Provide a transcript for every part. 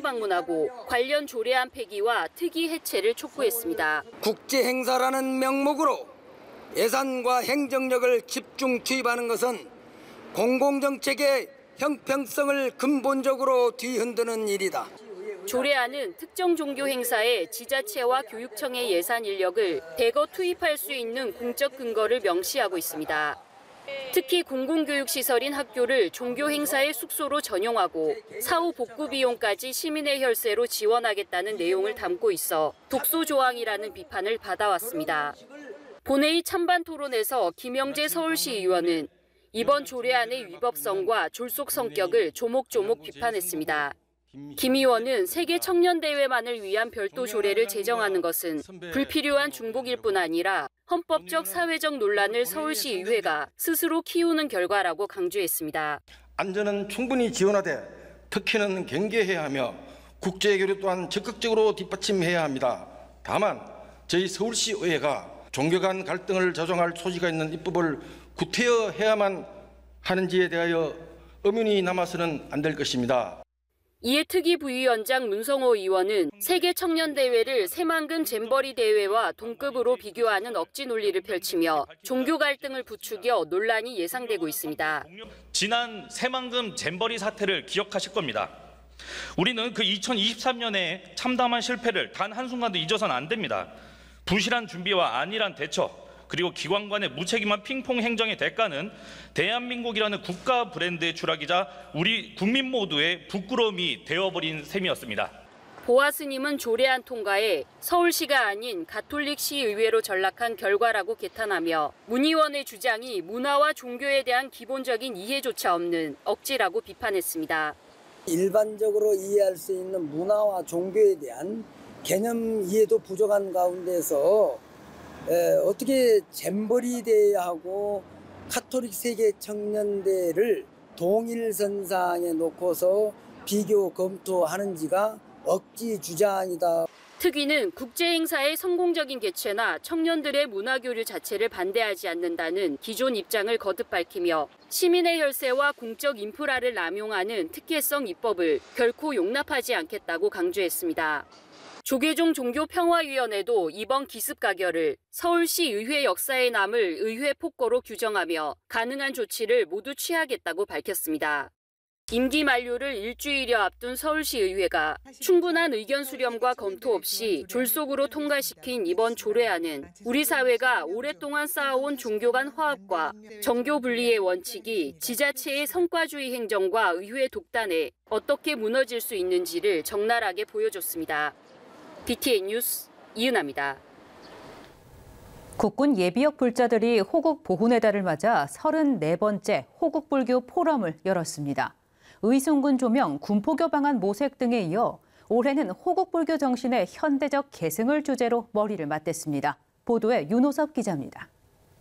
방문하고 관련 조례안 폐기와 특위 해체를 촉구했습니다. 국제 행사라는 명목으로 예산과 행정력을 집중 투입하는 것은 공공정책의 형평성을 근본적으로 뒤흔드는 일이다. 조례안은 특정 종교 행사에 지자체와 교육청의 예산 인력을 대거 투입할 수 있는 공적 근거를 명시하고 있습니다. 특히 공공교육시설인 학교를 종교 행사의 숙소로 전용하고 사후 복구 비용까지 시민의 혈세로 지원하겠다는 내용을 담고 있어 독소 조항이라는 비판을 받아왔습니다. 본회의 찬반 토론에서 김영재 서울시 의원은 이번 조례안의 위법성과 졸속 성격을 조목조목 비판했습니다. 김 의원은 세계 청년대회만을 위한 별도 조례를 제정하는 것은 불필요한 중복일 뿐 아니라 헌법적 사회적 논란을 서울시의회가 스스로 키우는 결과라고 강조했습니다. 안전은 충분히 지원하되 특히는 경계해야 하며 국제교류 또한 적극적으로 뒷받침해야 합니다. 다만 저희 서울시의회가 종교 간 갈등을 조정할 소지가 있는 입법을 구태여해야만 하는지에 대하여 의문이 남아서는 안 될 것입니다. 이에 특위 부위원장 문성호 의원은 세계 청년대회를 새만금 잼버리 대회와 동급으로 비교하는 억지 논리를 펼치며 종교 갈등을 부추겨 논란이 예상되고 있습니다. 지난 새만금 잼버리 사태를 기억하실 겁니다. 우리는 그 2023년에 참담한 실패를 단 한순간도 잊어서는 안 됩니다. 부실한 준비와 안일한 대처, 그리고 기관 간의 무책임한 핑퐁 행정의 대가는 대한민국이라는 국가 브랜드의 추락이자 우리 국민 모두의 부끄러움이 되어버린 셈이었습니다. 보아 스님은 조례안 통과에 서울시가 아닌 가톨릭 시의회로 전락한 결과라고 개탄하며 문 의원의 주장이 문화와 종교에 대한 기본적인 이해조차 없는 억지라고 비판했습니다. 일반적으로 이해할 수 있는 문화와 종교에 대한 개념 이해도 부족한 가운데서 어떻게 잼버리 대회하고 가톨릭 세계 청년대회를 동일선상에 놓고서 비교 검토하는지가 억지 주장이다. 특위는 국제행사의 성공적인 개최나 청년들의 문화교류 자체를 반대하지 않는다는 기존 입장을 거듭 밝히며 시민의 혈세와 공적 인프라를 남용하는 특혜성 입법을 결코 용납하지 않겠다고 강조했습니다. 조계종 종교평화위원회도 이번 기습 가결을 서울시 의회 역사에 남을 의회 폭거로 규정하며 가능한 조치를 모두 취하겠다고 밝혔습니다. 임기 만료를 일주일여 앞둔 서울시 의회가 충분한 의견 수렴과 검토 없이 졸속으로 통과시킨 이번 조례안은 우리 사회가 오랫동안 쌓아온 종교 간 화합과 정교 분리의 원칙이 지자체의 성과주의 행정과 의회 독단에 어떻게 무너질 수 있는지를 적나라하게 보여줬습니다. BTN 뉴스 이은하입니다. 국군 예비역 불자들이 호국 보훈의 달을 맞아 34번째 호국불교 포럼을 열었습니다. 의순군 조명, 군포교 방안 모색 등에 이어 올해는 호국불교 정신의 현대적 계승을 주제로 머리를 맞댔습니다. 보도에 윤호섭 기자입니다.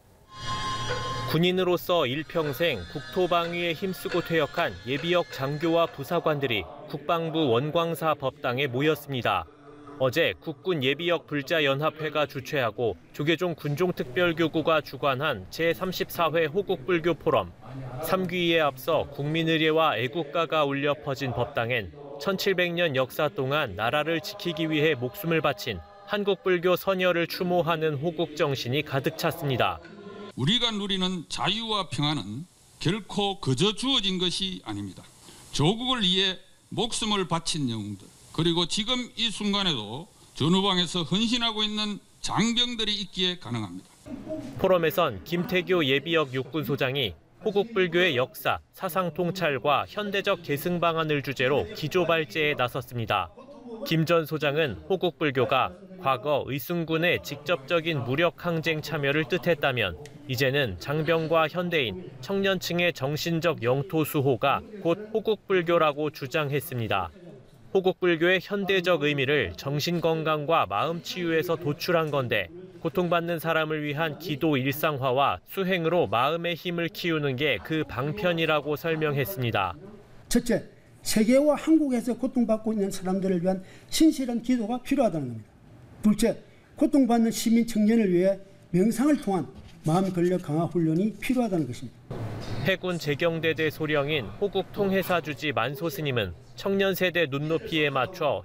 군인으로서 일평생 국토방위에 힘쓰고 퇴역한 예비역 장교와 부사관들이 국방부 원광사 법당에 모였습니다. 어제 국군 예비역 불자연합회가 주최하고 조계종 군종특별교구가 주관한 제34회 호국불교 포럼. 3귀에 앞서 국민의례와 애국가가 울려 퍼진 법당엔 1700년 역사 동안 나라를 지키기 위해 목숨을 바친 한국불교 선열을 추모하는 호국 정신이 가득 찼습니다. 우리가 누리는 자유와 평안은 결코 그저 주어진 것이 아닙니다. 조국을 위해 목숨을 바친 영웅들, 그리고 지금 이 순간에도 전후방에서 헌신하고 있는 장병들이 있기에 가능합니다. 포럼에선 김태교 예비역 육군소장이 호국불교의 역사, 사상 통찰과 현대적 계승 방안을 주제로 기조발제에 나섰습니다. 김 전 소장은 호국불교가 과거 의순군의 직접적인 무력 항쟁 참여를 뜻했다면 이제는 장병과 현대인, 청년층의 정신적 영토 수호가 곧 호국불교라고 주장했습니다. 호국불교의 현대적 의미를 정신건강과 마음 치유에서 도출한 건데 고통받는 사람을 위한 기도 일상화와 수행으로 마음의 힘을 키우는 게 그 방편이라고 설명했습니다. 첫째, 세계와 한국에서 고통받고 있는 사람들을 위한 신실한 기도가 필요하다는 겁니다. 둘째, 고통받는 시민 청년을 위해 명상을 통한 마음 근력 강화 훈련이 필요하다는 것입니다. 해군 재경대대 소령인 호국 통해사 주지 만소 스님은 청년 세대 눈높이에 맞춰